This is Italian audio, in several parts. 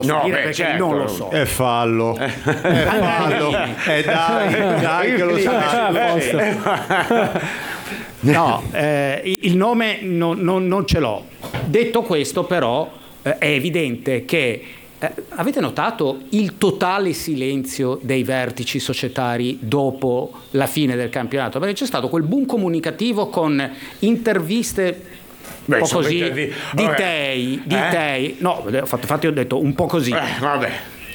No, dire beh, perché certo. non lo so. È fallo. È fallo. Dai che lo sai. No, il nome non ce l'ho. Detto questo, però, è evidente che avete notato il totale silenzio dei vertici societari dopo la fine del campionato? Perché c'è stato quel boom comunicativo con interviste un po' così di Tei. No, infatti ho detto un po' così. Vabbè.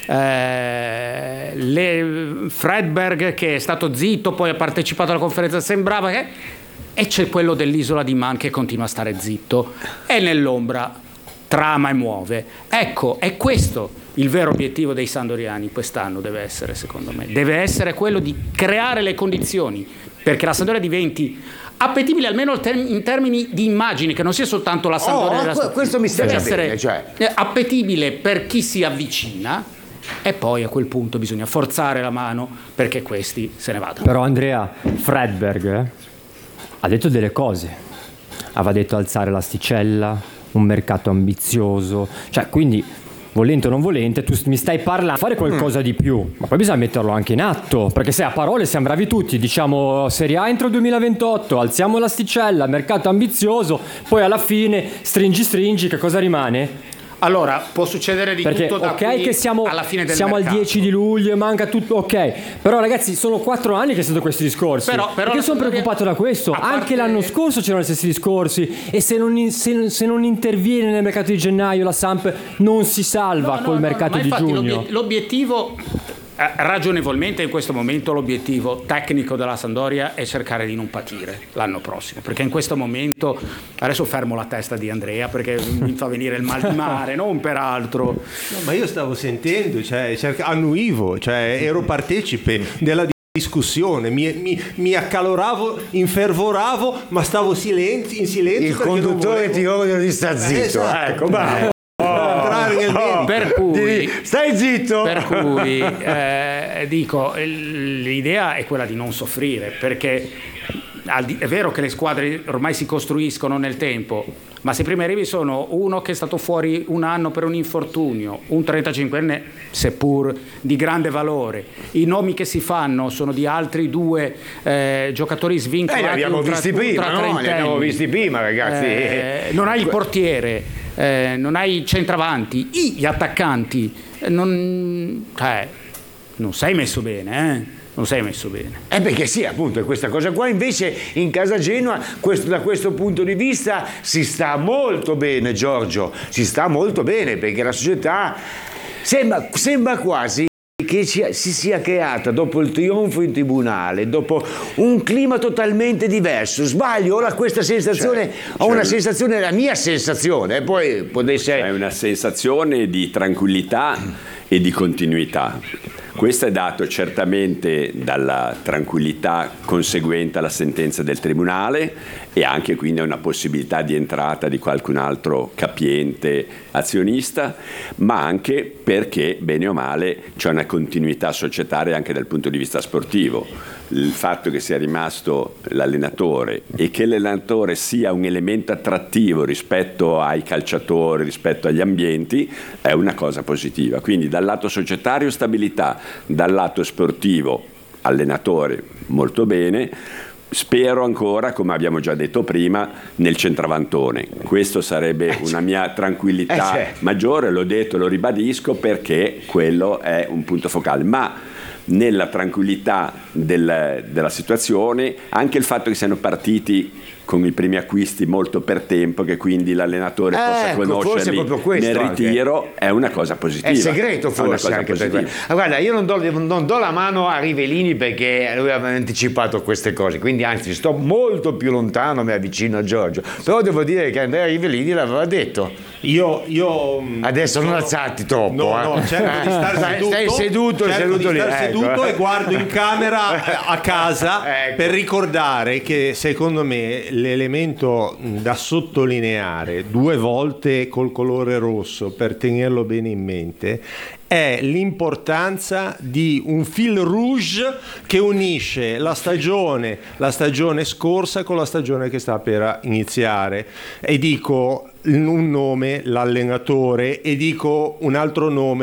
Fredberg che è stato zitto, poi ha partecipato alla conferenza, sembrava che... E c'è quello dell'isola di Man che continua a stare zitto e nell'ombra trama e muove. Ecco, è questo il vero obiettivo dei sandoriani quest'anno, deve essere, secondo me. Deve essere quello di creare le condizioni perché la Sampdoria diventi appetibile almeno in termini di immagini, che non sia soltanto la Sampdoria. Questo mi deve sembra essere bene, appetibile per chi si avvicina, e poi a quel punto bisogna forzare la mano perché questi se ne vadano. Però Andrea, Fredberg ha detto delle cose, aveva detto alzare l'asticella, un mercato ambizioso, cioè quindi volente o non volente tu mi stai parlando fare qualcosa di più, ma poi bisogna metterlo anche in atto, perché se a parole siamo bravi tutti, diciamo Serie A entro il 2028, alziamo l'asticella, mercato ambizioso, poi alla fine stringi, che cosa rimane? Allora, può succedere di perché, tutto da qui che siamo alla fine del siamo mercato. al 10 di luglio e manca tutto, ok, però ragazzi sono 4 anni che sono questi discorsi, però perché sono preoccupato da questo, anche l'anno scorso c'erano gli stessi discorsi, e se non interviene nel mercato di gennaio la Samp non si salva col mercato di giugno. L'obiettivo, ragionevolmente in questo momento, l'obiettivo tecnico della Sampdoria è cercare di non patire l'anno prossimo, perché in questo momento, adesso fermo la testa di Andrea perché mi fa venire il mal di mare, non per altro. No, ma io stavo sentendo, annuivo, ero partecipe della discussione, mi accaloravo, infervoravo, ma stavo in silenzio. Il conduttore ti ordina di sta zitto. Esatto. Ecco, bravo. Per cui stai zitto. Per cui dico, l'idea è quella di non soffrire, perché è vero che le squadre ormai si costruiscono nel tempo, ma se i primi arrivi sono uno che è stato fuori un anno per un infortunio, un 35enne seppur di grande valore, i nomi che si fanno sono di altri due giocatori svincolati, li abbiamo visti prima, no? Li abbiamo visti prima, ragazzi. Non hai il portiere, non hai i centravanti, gli attaccanti, non sei messo bene, non sei messo bene. Perché sì, appunto, è questa cosa qua. Invece in casa Genoa, da questo punto di vista, si sta molto bene, Giorgio. Si sta molto bene, perché la società sembra quasi che si sia creata dopo il trionfo in tribunale, dopo un clima totalmente diverso. Sbaglio? Ho questa sensazione, una sensazione, la mia sensazione, poi può essere... È una sensazione di tranquillità e di continuità. Questo è dato certamente dalla tranquillità conseguente alla sentenza del tribunale e anche quindi a una possibilità di entrata di qualcun altro capiente azionista, ma anche perché, bene o male, c'è una continuità societaria anche dal punto di vista sportivo. Il fatto che sia rimasto l'allenatore e che l'allenatore sia un elemento attrattivo rispetto ai calciatori, rispetto agli ambienti, è una cosa positiva. Quindi dal lato societario stabilità, dal lato sportivo allenatore molto bene. Spero ancora, come abbiamo già detto prima, nel centravantone. Questo sarebbe una mia tranquillità maggiore, l'ho detto, lo ribadisco, perché quello è un punto focale. Ma nella tranquillità della situazione, anche il fatto che siano partiti con i primi acquisti molto per tempo, che quindi l'allenatore possa conoscerli nel ritiro, anche è una cosa positiva. È segreto forse anche per questo. Guarda, io non do la mano a Rivellini perché lui aveva anticipato queste cose, quindi anzi sto molto più lontano, mi avvicino a Giorgio, però devo dire che Andrea Rivellini l'aveva detto. Io adesso non alzarti troppo. No, cerco di stare seduto. Stai seduto lì. Seduto e guardo in camera a casa per ricordare che secondo me l'elemento da sottolineare 2 volte col colore rosso per tenerlo bene in mente è l'importanza di un fil rouge che unisce la stagione scorsa con la stagione che sta per iniziare, e dico un nome, l'allenatore, e dico un altro nome,